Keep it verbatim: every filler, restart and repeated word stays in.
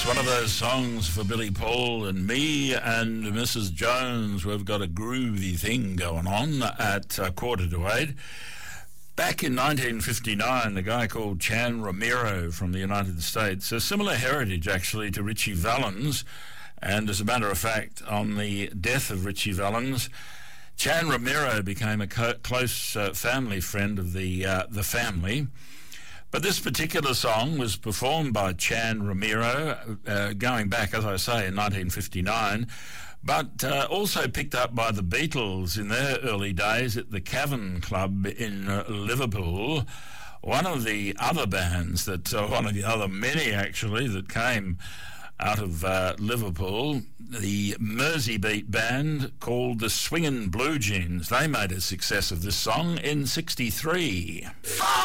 One of those songs for Billy Paul and me and Missus Jones. We've got a groovy thing going on at uh, quarter to eight. Back in nineteen fifty-nine, a guy called Chan Romero from the United States, a similar heritage actually to Ritchie Valens, and as a matter of fact, on the death of Ritchie Valens, Chan Romero became a co- close uh, family friend of the uh, the family. But this particular song was performed by Chan Romero, uh, going back, as I say, in nineteen fifty-nine, but uh, also picked up by the Beatles in their early days at the Cavern Club in uh, Liverpool. One of the other bands that, uh, one of the other many actually, that came out of uh, Liverpool, the Merseybeat band called the Swingin' Blue Jeans. They made a success of this song in sixty-three.